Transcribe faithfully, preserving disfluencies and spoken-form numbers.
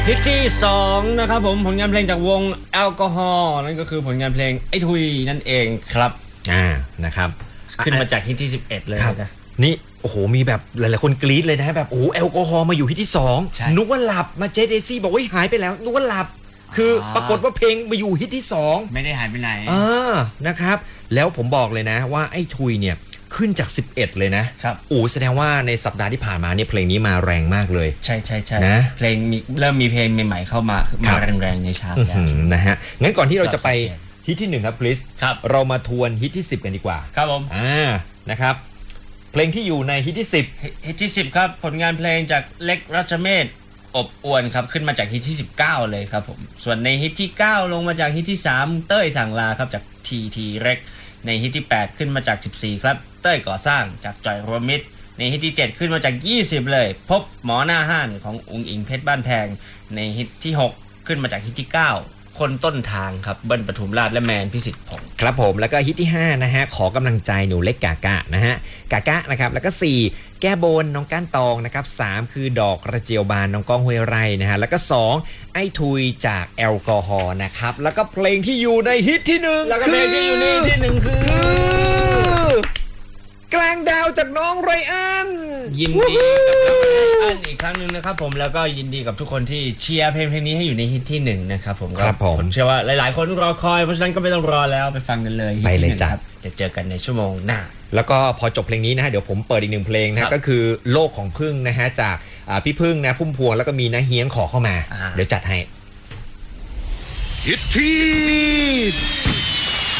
ฮิตที่สองนะครับผมผลงานเพลงจากวงแอลกอฮอล์นั่นก็คือผลงานเพลงไอ้ทุยนั่นเองครับอ่านะครับขึ้นมาจากฮิตที่สิบเอ็ดเลยนะนี่โอ้โหมีแบบหลายๆคนกรี๊ดเลยนะแบบโอ้แอลกอฮอล์มาอยู่ฮิตที่สองนึกว่าหลับมาเจเดซี่บอกว่าหายไปแล้วนึกว่าหลับคือปรากฏว่าเพลงมาอยู่ฮิตที่สองไม่ได้หายไปไหนเออนะครับแล้วผมบอกเลยนะว่าไอ้ทุยเนี่ยขึ้นจากสิบเอ็ดเลยนะครับโอ้แสดงว่าในสัปดาห์ที่ผ่านมาเนี่ยเพลงนี้มาแรงมากเลยใช่ใช่ใช่นะเพลงมีเริ่มมีเพลงใหม่ๆเข้ามามาแรงๆในชาร์ตแล้วนะฮะงั้นก่อนที่เราจะไปฮิตที่หนึ่งครับคริสครับเรามาทวนฮิตที่สิบกันดีกว่าครับผมอ่านะครับเพลงที่อยู่ในฮิตที่สิบฮิตที่สิบครับผลงานเพลงจากเล็กรัชเมศอบอวนครับขึ้นมาจากฮิตที่สิบเก้าเลยครับผมส่วนในฮิตที่เก้าลงมาจากฮิตที่สามเต้ยสั่งลาครับจากทีทีเร็กในฮิตที่แปดขึ้นมาจากสิบสี่ครับเต้ยก่อสร้างจากจอยรวมมิตรในฮิตที่เจ็ดขึ้นมาจากยี่สิบเลยพบหมอหน้าห้านของอุ๋งอิงเพชรบ้านแพงในฮิตที่หกขึ้นมาจากฮิตที่เก้าคนต้นทางครับเบิ้ลปทุมราชและแมนพิสิทธิ์พงศ์ครับผมแล้วก็ฮิตที่ห้านะฮะขอกำลังใจหนูเล็กกากะนะฮะกากะนะครับแล้วก็สี่แก้บนน้องก้านตองนะครับสามคือดอกกระเจียวบานน้องก้องห้วยไร่นะฮะแล้วก็สองไอ้ทุยจากแอลกอฮอล์นะครับแล้วก็เพลงที่อยู่ในฮิตที่หนึ่งแล้วก็เพลงที่อยู่ในที่หนึ่งคือกลางดาวจากน้องไรอันยินดีกับน้องไรอันอีกครั้งหนึ่งนะครับผมแล้วก็ยินดีกับทุกคนที่เชียร์เพลงเพลงนี้ให้อยู่ในฮิตที่หนึ่งนะครับผมครับผมผมเชื่อว่าหลายๆคนรอคอยเพราะฉะนั้นก็ไม่ต้องรอแล้วไปฟังกันเลยไปเลยจ้ะจะเจอกันในชั่วโมงหน้าแล้วก็พอจบเพลงนี้นะฮะเดี๋ยวผมเปิดอีกหนึ่งเพลงนะก็คือโลกของพึ่งนะฮะจากพี่พึ่งนะพุ่มพวงแล้วก็มีนะเฮียงขอเข้ามาเดี๋ยวจัดให้ฮิตที่